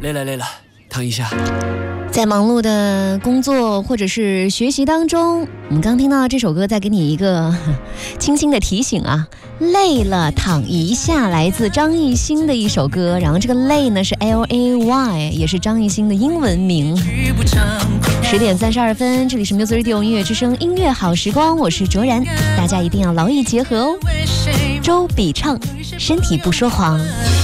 累了，躺一下。 在忙碌的工作或者是学习当中，我们刚听到这首歌在给你一个轻轻的提醒啊，累了躺一下，来自张艺兴的一首歌，然后这个累呢是 LAY， 也是张艺兴的英文名。10点32分，这里是 Music Radio 音乐之声音乐好时光，我是卓然，大家一定要劳逸结合哦。周笔畅，身体不说谎。